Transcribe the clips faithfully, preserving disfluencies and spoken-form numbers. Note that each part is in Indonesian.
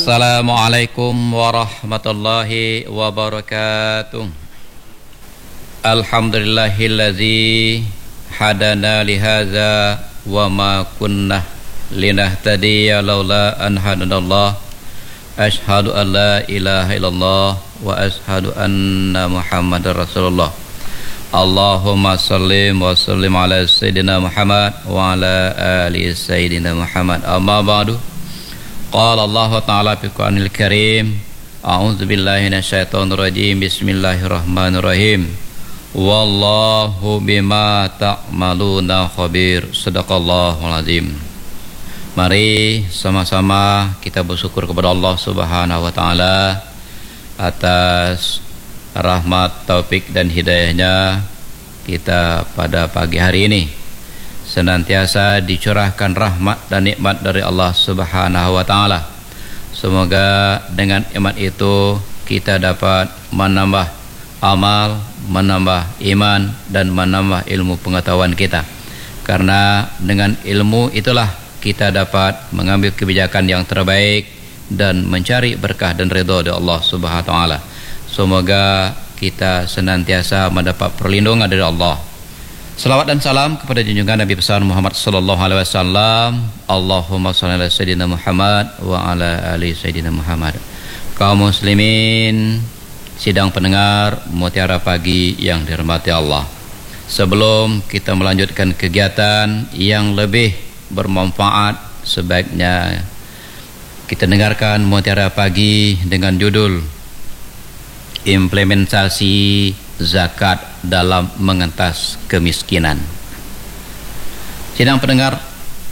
Assalamualaikum warahmatullahi wabarakatuh. Alhamdulillahillazi hadana lihadza wa ma kunna linahtadiya laula an hadanallah. Asyhadu an la ilaha illallah wa asyhadu anna Muhammadar Rasulullah. Allahumma sallim wa sallim ala sayyidina Muhammad wa ala ali sayyidina Muhammad. Amma ba'du. Qala Allah Ta'ala fi Qur'anil Karim. A'udzu billahi minasyaitonir rajim. Bismillahirrahmanirrahim. Wallahu bima ta'maluna khabir. Shadaqallahul azim. Mari sama-sama kita bersyukur kepada Allah Subhanahu wa taala atas rahmat, taufik dan hidayahnya kita pada pagi hari ini. Senantiasa dicurahkan rahmat dan nikmat dari Allah Subhanahu wa taala. Semoga dengan nikmat itu kita dapat menambah amal, menambah iman dan menambah ilmu pengetahuan kita. Karena dengan ilmu itulah kita dapat mengambil kebijakan yang terbaik dan mencari berkah dan ridha dari Allah Subhanahu wa taala. Semoga kita senantiasa mendapat perlindungan dari Allah. Salawat dan salam kepada junjungan Nabi besar Muhammad sallallahu alaihi wasallam. Allahumma shalli ala sayyidina Muhammad wa ala ali sayyidina Muhammad. Kaum muslimin, sidang pendengar Mutiara Pagi yang dirahmati Allah. Sebelum kita melanjutkan kegiatan yang lebih bermanfaat, sebaiknya kita dengarkan Mutiara Pagi dengan judul Implementasi Zakat dalam mengentas kemiskinan. Sidang pendengar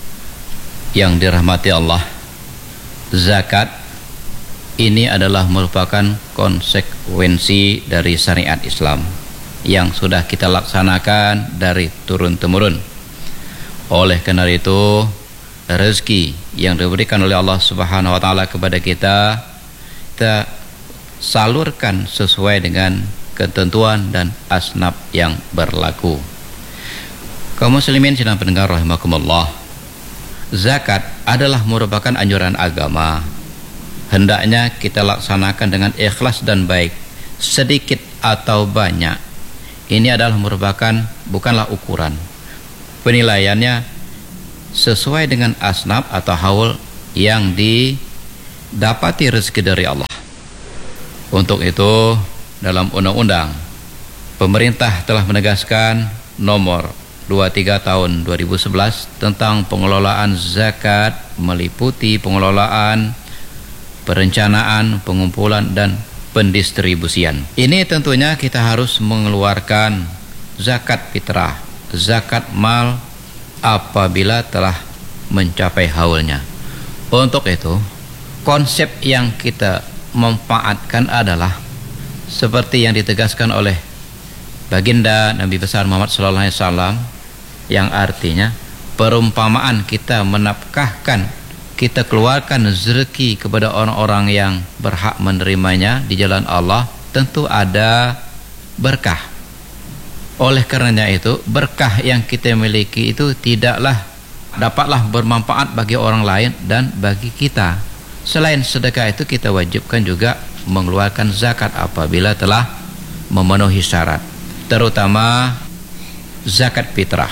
yang dirahmati Allah, zakat ini adalah merupakan konsekuensi dari syariat Islam yang sudah kita laksanakan dari turun-temurun. Oleh karena itu, rezeki yang diberikan oleh Allah Subhanahu wa taala kepada kita, kita salurkan sesuai dengan ketentuan dan asnaf yang berlaku. Kaum muslimin sedang pendengar rahimakumullah, zakat adalah merupakan anjuran agama. Hendaknya kita laksanakan dengan ikhlas dan baik, sedikit atau banyak. Ini adalah merupakan bukanlah ukuran. Penilaiannya sesuai dengan asnaf atau haul yang didapati rezeki dari Allah. Untuk itu, dalam undang-undang pemerintah telah menegaskan nomor dua puluh tiga tahun dua ribu sebelas tentang pengelolaan zakat, meliputi pengelolaan, perencanaan, pengumpulan dan pendistribusian. Ini tentunya kita harus mengeluarkan zakat fitrah, zakat mal apabila telah mencapai haulnya. Untuk itu, konsep yang kita memanfaatkan adalah seperti yang ditegaskan oleh baginda Nabi besar Muhammad sallallahu alaihi wasallam, yang artinya perumpamaan kita menafkahkan, kita keluarkan rezeki kepada orang-orang yang berhak menerimanya di jalan Allah, tentu ada berkah. Oleh karenanya itu, berkah yang kita miliki itu tidaklah dapatlah bermanfaat bagi orang lain dan bagi kita. Selain sedekah itu, kita wajibkan juga mengeluarkan zakat apabila telah memenuhi syarat, terutama zakat fitrah.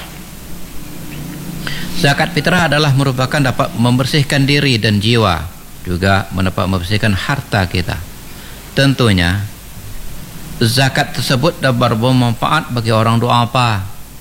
Zakat fitrah adalah merupakan dapat membersihkan diri dan jiwa, juga dapat membersihkan harta kita. Tentunya zakat tersebut dapat bermanfaat bagi orang du'afa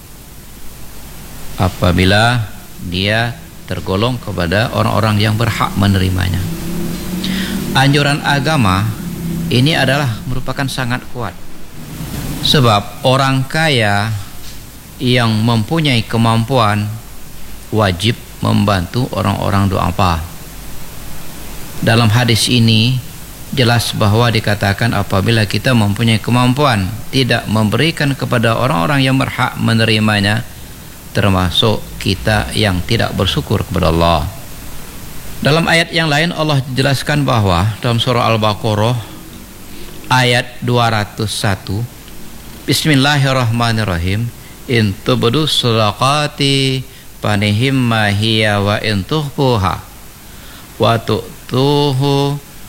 apabila dia tergolong kepada orang-orang yang berhak menerimanya. Anjuran agama ini adalah merupakan sangat kuat, sebab orang kaya yang mempunyai kemampuan wajib membantu orang-orang du'afa. Dalam hadis ini jelas bahwa dikatakan apabila kita mempunyai kemampuan tidak memberikan kepada orang-orang yang berhak menerimanya, termasuk kita yang tidak bersyukur kepada Allah. Dalam ayat yang lain Allah jelaskan bahwa dalam surah Al-Baqarah ayat dua ratus satu, Bismillahirrahmanirrahim, in tubdu shadaqati fanihimma hiya wa in tukhfuha wa tu'tuhu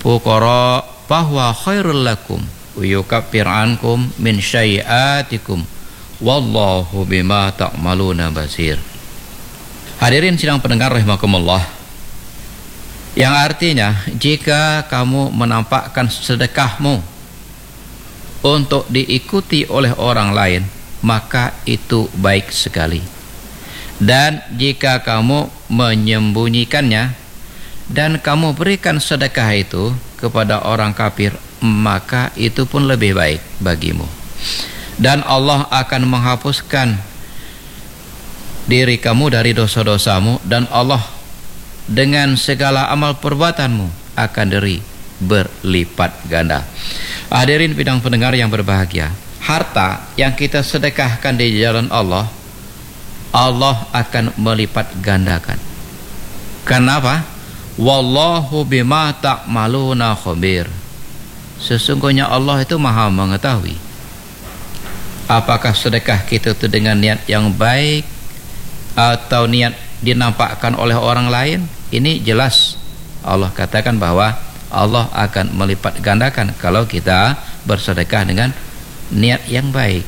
fuqara bahwa khairul lakum wa yukaffir ankum min syai'atikum wallahu bima ta'maluna basir. Hadirin sidang pendengar rahimakumullah, yang artinya jika kamu menampakkan sedekahmu untuk diikuti oleh orang lain, maka itu baik sekali. Dan jika kamu menyembunyikannya dan kamu berikan sedekah itu kepada orang kafir, maka itu pun lebih baik bagimu. Dan Allah akan menghapuskan diri kamu dari dosa-dosamu, dan Allah dengan segala amal perbuatanmu akan diberi berlipat ganda. Hadirin bidang pendengar yang berbahagia, harta yang kita sedekahkan di jalan Allah, Allah akan melipat gandakan. Kenapa? Wallahu bima ta'maluna khabir. Sesungguhnya Allah itu maha mengetahui apakah sedekah kita itu dengan niat yang baik atau niat dinampakkan oleh orang lain. Ini jelas Allah katakan bahwa Allah akan melipat gandakan kalau kita bersedekah dengan niat yang baik.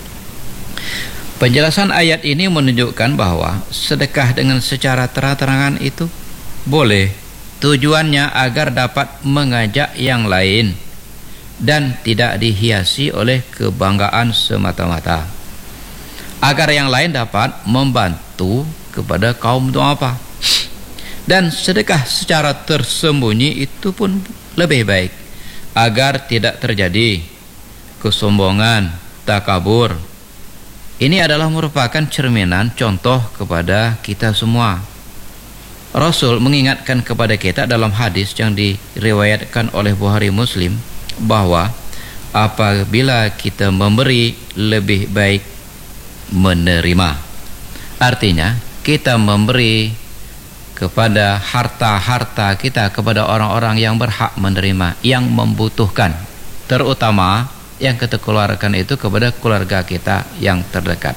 Penjelasan ayat ini menunjukkan bahwa sedekah dengan secara terang-terangan itu boleh. Tujuannya agar dapat mengajak yang lain dan tidak dihiasi oleh kebanggaan semata-mata, agar yang lain dapat membantu kepada kaum du'afa. Dan sedekah secara tersembunyi itu pun lebih baik, agar tidak terjadi kesombongan, takabur. Ini adalah merupakan cerminan contoh kepada kita semua. Rasul mengingatkan kepada kita dalam hadis yang diriwayatkan oleh Bukhari Muslim bahwa apabila kita memberi, lebih baik menerima. Artinya kita memberi kepada harta-harta kita kepada orang-orang yang berhak menerima, yang membutuhkan, terutama yang kita keluarkan itu kepada keluarga kita yang terdekat.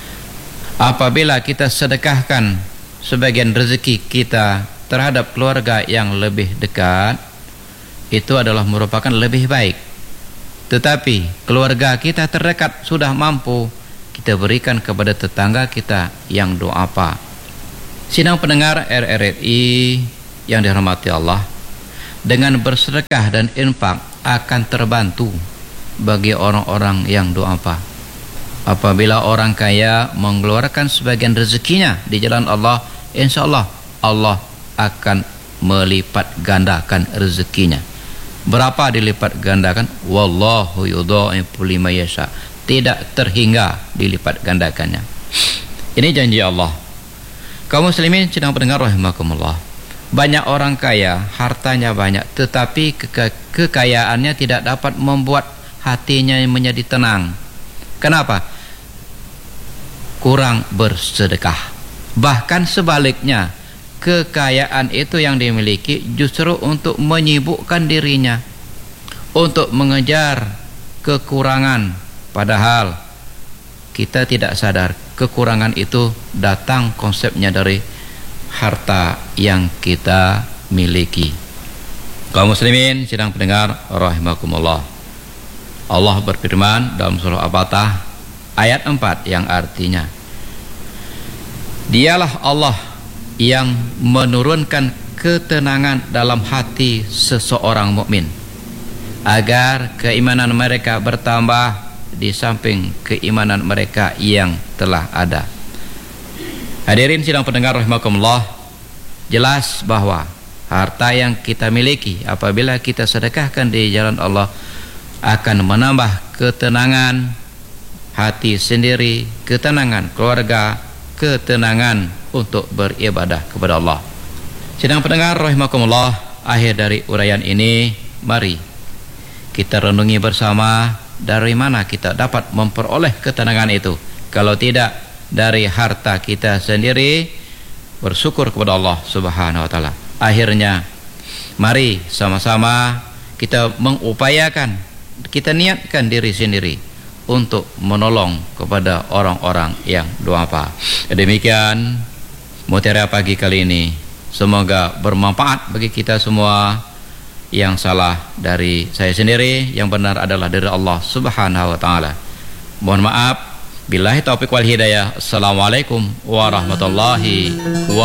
Apabila kita sedekahkan sebagian rezeki kita terhadap keluarga yang lebih dekat, itu adalah merupakan lebih baik. Tetapi keluarga kita terdekat sudah mampu, kita berikan kepada tetangga kita yang du'afa. Sidang pendengar R R I yang dirahmati Allah, dengan bersedekah dan infak akan terbantu bagi orang-orang yang du'afa. Apabila orang kaya mengeluarkan sebagian rezekinya di jalan Allah, insya Allah Allah akan melipat gandakan rezekinya. Berapa dilipat gandakan? Wallahu yudha'ifu liman yasha. Tidak terhingga dilipat gandakannya. Ini janji Allah. Kaum muslimin sedang mendengar rahimakumullah. Banyak orang kaya, hartanya banyak, tetapi keka kekayaannya tidak dapat membuat hatinya menjadi tenang. Kenapa? Kurang bersedekah. Bahkan sebaliknya, kekayaan itu yang dimiliki justru untuk menyibukkan dirinya, untuk mengejar kekurangan, padahal kita tidak sadar kekurangan itu datang konsepnya dari harta yang kita miliki. Kaum muslimin sedang pendengar rahimakumullah, Allah berfirman dalam surah Al-Fatah ayat empat yang artinya, Dialah Allah yang menurunkan ketenangan dalam hati seseorang mukmin agar keimanan mereka bertambah di samping keimanan mereka yang telah ada. Hadirin sidang pendengar rahimakumullah, jelas bahwa harta yang kita miliki apabila kita sedekahkan di jalan Allah akan menambah ketenangan hati sendiri, ketenangan keluarga, ketenangan untuk beribadah kepada Allah. Sidang pendengar rahimakumullah, akhir dari uraian ini, mari kita renungi bersama dari mana kita dapat memperoleh ketenangan itu. Kalau tidak dari harta kita sendiri, bersyukur kepada Allah Subhanahu wa taala. Akhirnya mari sama-sama kita mengupayakan, kita niatkan diri sendiri untuk menolong kepada orang-orang yang du'afa. Demikian Mutiara pagi kali ini, semoga bermanfaat bagi kita semua. Yang salah dari saya sendiri, yang benar adalah dari Allah Subhanahu wa taala. Mohon maaf. Billahi taufiq wal hidayah. Assalamualaikum warahmatullahi wabarakatuh.